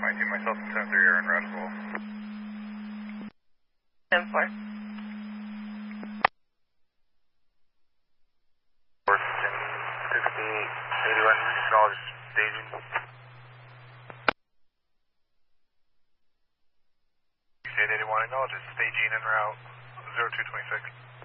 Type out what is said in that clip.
myself and 73 are en route as well. 10-4. 6881, acknowledge staging. 6881, acknowledge staging en route 0226.